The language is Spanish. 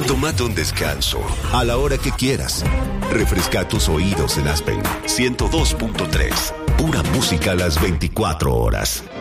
Tómate un descanso a la hora que quieras. Refresca tus oídos en Aspen 102.3. Pura música a las 24 horas.